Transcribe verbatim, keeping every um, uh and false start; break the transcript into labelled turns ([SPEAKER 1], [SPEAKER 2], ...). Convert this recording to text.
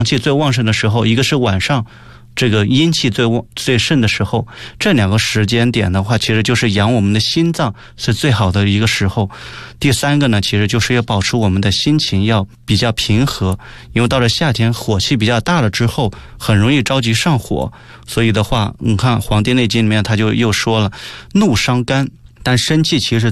[SPEAKER 1] 气最旺盛的时候，一个是晚上这个阴气最旺最盛的时候，这两个时间点的话，其实就是养我们的心脏是最好的一个时候。第三个呢，其实就是要保持我们的心情要比较平和，因为到了夏天火气比较大了之后，很容易着急上火。所以的话，你看《黄帝内经》里面他就又说了，怒伤肝，但生气其实